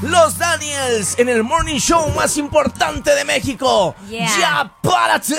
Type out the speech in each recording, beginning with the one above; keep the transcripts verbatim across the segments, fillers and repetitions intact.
Los Daniels en el morning show más importante de México. Yeah. ¡Ya párate!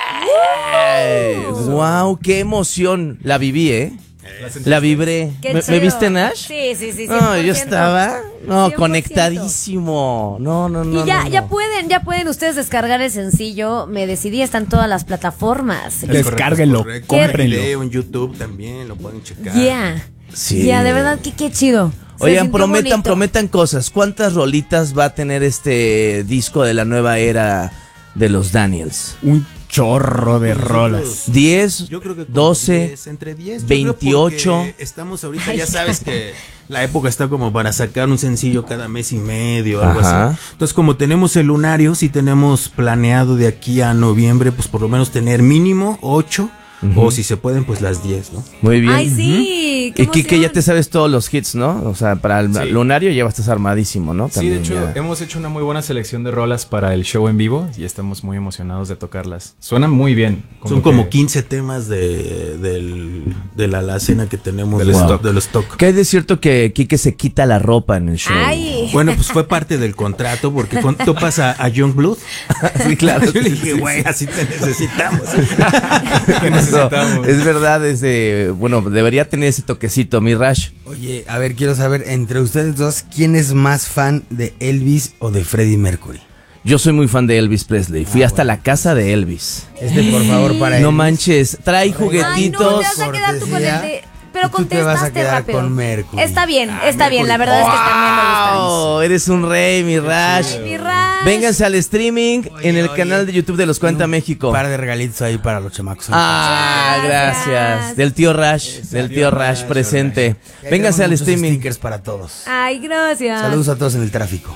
¡Wow! ¡Qué emoción! La viví, ¿eh? La vibré. Qué ¿Me, chido. ¿Me viste, Nash? Sí, sí, sí. No, yo estaba no, cien por ciento. conectadísimo. No, no, no. Y ya, no, ya no. pueden, ya pueden ustedes descargar el sencillo. Me decidí, está en todas las plataformas. Descárguenlo, Correcto. cómprenlo. Video en YouTube también lo pueden checar. Yeah. Sí. Ya, de verdad que qué chido. Se Oigan, sintió prometan, bonito. prometan cosas. ¿Cuántas rolitas va a tener este disco de la nueva era de los Daniels? Un chorro de rolas. ¿diez? Yo creo que como doce, diez, entre diez, yo veintiocho. creo porque estamos ahorita, ya sabes que la época está como para sacar un sencillo cada mes y medio, algo Ajá. así. Entonces, como tenemos el lunario, si tenemos planeado de aquí a noviembre, pues por lo menos tener mínimo ocho. Ujú. O si se pueden, pues las diez, ¿no? Muy bien. Ay, sí. qué Y Kike, ya emoción. te sabes todos los hits, ¿no? O sea, para el Sí. lunario ya estás armadísimo, ¿no? Sí, de También hecho, ya. hemos hecho una muy buena selección de rolas para el show en vivo y estamos muy emocionados de tocarlas. Suenan muy bien. Son que- como quince temas de, del, de la alacena que tenemos Del de, stock. de los stock. ¿Qué hay de cierto que Kike se quita la ropa en el show? Ay. Bueno, pues fue parte del contrato, porque cuando topas a, a Youngblood, Sí, claro. yo le dije, güey, así te necesitamos. ¿Qué necesitamos? Es verdad, es de, bueno, debería tener ese toquecito, mi Rash. Oye, a ver, quiero saber, entre ustedes dos, ¿quién es más fan de Elvis o de Freddie Mercury? Yo soy muy fan de Elvis Presley. Fui hasta la casa de Elvis. Este, por favor, para No Elvis. manches, trae Ay, no, juguetitos. te vas a quedar tú con el de... Pero Y tú te vas a contestaste quedar rápido. con Mercury. Está bien, Ah, está bien. La verdad es que también me gustan. ¡Wow! Eres un rey, mi Rash. Mi Rash. Vénganse al streaming Oye, en el oye, canal de YouTube de Los Cuenta México. Un par de regalitos ahí para los chamacos. Ah, Gracias. gracias. Del tío Rash, del tío Rash presente. Ya Vénganse al tenemos muchos streaming. stickers para todos. Ay, gracias. Saludos a todos en el tráfico.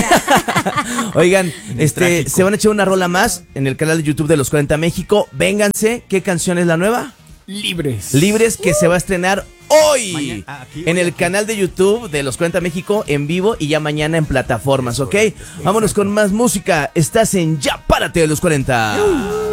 Oigan, este, tráfico. se van a echar una rola más en el canal de YouTube de Los cuarenta México. Vénganse. ¿Qué canción es la nueva? Libres. Libres, que se va a estrenar hoy Mañana, ah, aquí, en hoy, el aquí. canal de YouTube de Los cuarenta México en vivo y ya mañana en plataformas, ¿ok? Vámonos con más música. Estás en Ya Párate de Los cuarenta.